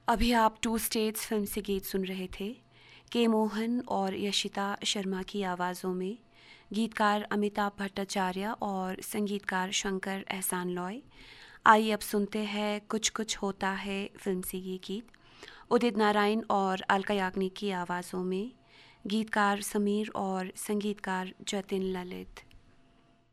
अभी आप to states film से गीत सुन रहे थे। के मोहन और यशिता शर्मा की आवाज़ों में, गीतकार अमिताभ भट्टाचार्य और संगीतकार शंकर एहसान लॉय। आइए अब सुनते हैं कुछ कुछ होता है फिल्म से ये गीत, उदित नारायण और अलका याग्निक की आवाज़ों में, गीतकार समीर और संगीतकार जतिन ललित।